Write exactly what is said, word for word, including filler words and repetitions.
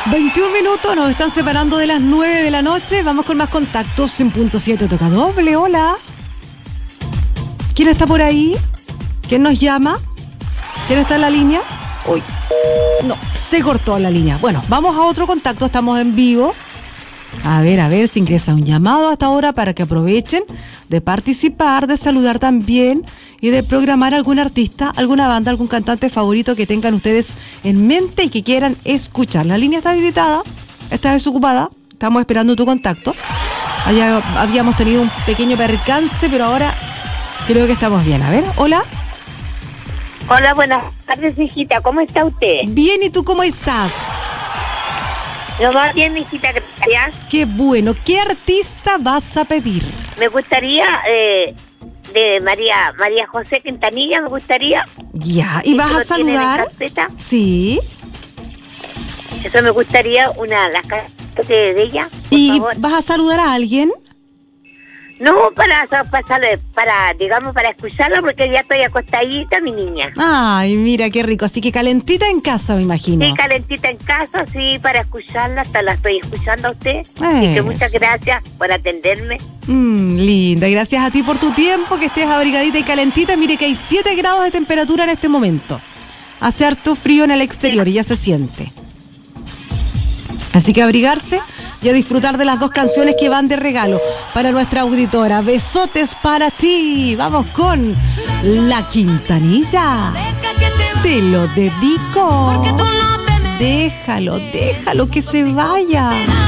veintiún minutos, nos están separando de las nueve de la noche. Vamos con más contactos en punto siete. Toca doble, hola. ¿Quién está por ahí? ¿Quién nos llama? ¿Quién está en la línea? Uy, no, se cortó la línea. Bueno, vamos a otro contacto, estamos en vivo. A ver, a ver si ingresa un llamado hasta ahora para que aprovechen de participar, de saludar también y de programar algún artista, alguna banda, algún cantante favorito que tengan ustedes en mente y que quieran escuchar. La línea está habilitada, está desocupada, estamos esperando tu contacto. Allá habíamos tenido un pequeño percance, pero ahora creo que estamos bien. A ver, hola. Hola, buenas tardes, hijita. ¿Cómo está usted? Bien, ¿y tú cómo estás? Yo va bien, hijita, gracias. Qué bueno. ¿Qué artista vas a pedir? Me gustaría eh, de María María José Quintanilla, me gustaría. Ya, ¿y vas a saludar? Sí. Eso me gustaría, una las canciones de ella. ¿Y favor. vas a saludar a alguien? No, para, para, para, digamos, para escucharla, porque ya estoy acostadita, mi niña. Ay, mira qué rico. Así que calentita en casa, me imagino. Sí, calentita en casa, sí, para escucharla. Hasta la estoy escuchando a usted. Eso. Así que muchas gracias por atenderme. Mm, linda, gracias a ti por tu tiempo, que estés abrigadita y calentita. Mire que hay siete grados de temperatura en este momento. Hace harto frío en el exterior y ya se siente. Así que abrigarse y a disfrutar de las dos canciones que van de regalo para nuestra auditora. Besotes para ti. Vamos con La Quintanilla. Te lo dedico. Déjalo, déjalo que se vaya.